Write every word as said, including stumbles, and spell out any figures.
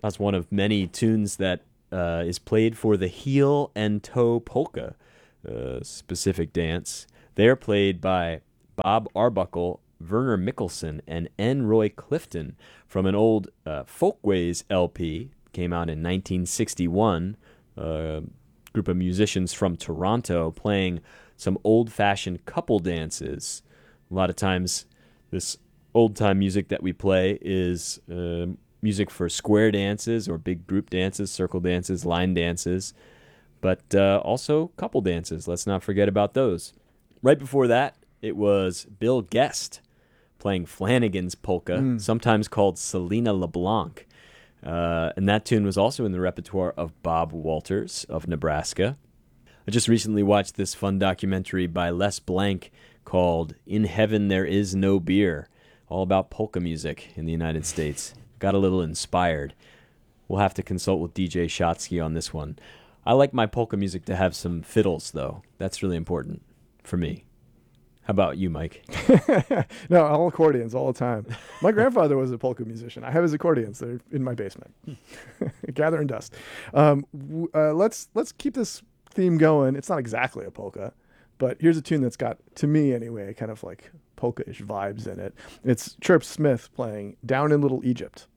That's one of many tunes that uh, is played for the heel and toe polka uh, specific dance. They're played by Bob Arbuckle, Werner Mickelson, and N. Roy Clifton from an old uh, Folkways L P. Came out in nineteen sixty-one. A group of musicians from Toronto playing some old-fashioned couple dances. A lot of times, this old-time music that we play is uh, music for square dances or big group dances, circle dances, line dances, but uh, also couple dances. Let's not forget about those. Right before that, it was Bill Guest playing Flanagan's Polka, mm. sometimes called Selena LeBlanc. Uh, and that tune was also in the repertoire of Bob Walters of Nebraska. I just recently watched this fun documentary by Les Blank called In Heaven There Is No Beer, all about polka music in the United States. Got a little inspired. We'll have to consult with D J Shotsky on this one. I like my polka music to have some fiddles, though. That's really important for me. How about you, Mike? No, all accordions all the time. My grandfather was a polka musician. I have his accordions. They're in my basement. Gathering dust. Um, w- uh, let's let's keep this theme going. It's not exactly a polka, but here's a tune that's got, to me anyway, kind of like polka-ish vibes in it. It's Chirp Smith playing Down in Little Egypt.